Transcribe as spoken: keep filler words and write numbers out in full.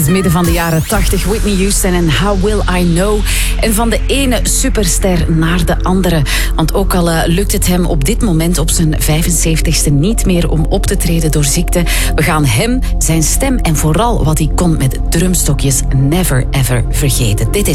Het midden van de jaren tachtig, Whitney Houston en How Will I Know. En van de ene superster naar de andere. Want ook al uh, lukt het hem op dit moment op zijn vijfenzeventigste niet meer om op te treden door ziekte. We gaan hem, zijn stem en vooral wat hij kon met drumstokjes never ever vergeten. Dit is